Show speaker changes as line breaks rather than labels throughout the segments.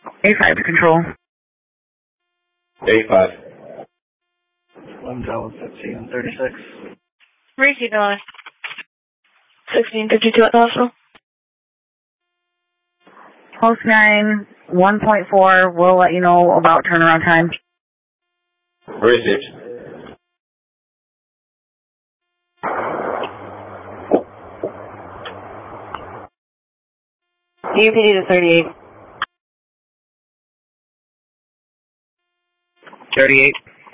A5 to control.
A5.
1,1536.
Receive the line. 1652 at the hospital.
Post 9, 1.4, we'll let you know about turnaround time.
Received.
UPD to 38. 38.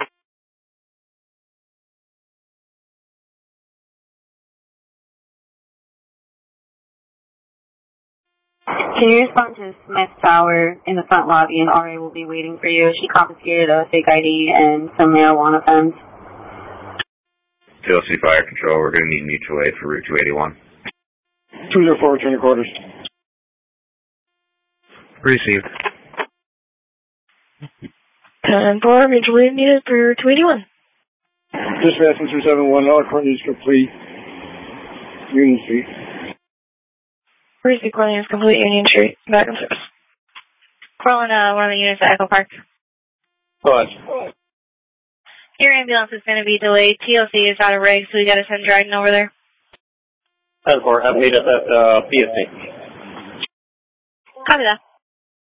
Can you respond to Smith Tower in the front lobby, and RA will be waiting for you? She confiscated a fake ID and some marijuana funds.
TLC Fire Control, we're going to need mutual aid for Route 281.
204, return your quarters.
Received.
10-4, mutual aid needed for 281.
Dispatch 271, all coordinates complete. Union Street.
Receive coordinates complete, Union Street, back in service. Calling one of the units at Echo Park.
What?
Your ambulance is going to be delayed. TLC is out of rig, so we got to send Dryden over there.
10-4, have 8 at PSC.
Copy that.